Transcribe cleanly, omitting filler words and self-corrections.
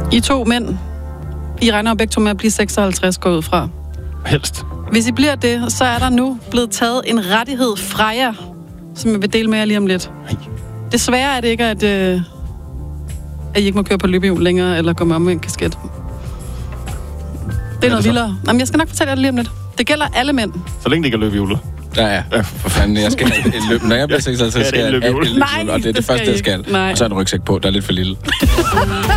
I 2 mænd. I regner jo begge 2 med at blive 56, går ud fra. Helst. Hvis I bliver det, så er der nu blevet taget en rettighed fra jer, som jeg vil dele med jer lige om lidt. Desværre er det ikke, at I ikke må køre på løbehjul længere, eller gå med om en kasket. Det er noget vildere. Jamen, jeg skal nok fortælle jer det lige om lidt. Det gælder alle mænd. Så længe det ikke er løbehjulet. Ja, for fanden, jeg skal have et løb. Når jeg bliver 56, så skal jeg have et løbehjul, og det er det første, jeg skal. Nej. Og så er en rygsæk på, der er lidt for lille.